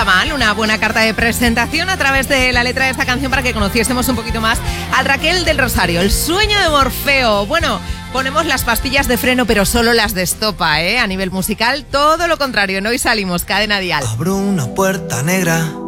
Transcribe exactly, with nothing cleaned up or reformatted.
está mal, una buena carta de presentación a través de la letra de esta canción para que conociésemos un poquito más a Raquel del Rosario, El sueño de Morfeo. Bueno, ponemos las pastillas de freno, pero solo las de estopa, ¿eh? A nivel musical, todo lo contrario, en Hoy Salimos, Cadena Dial. Abro una puerta negra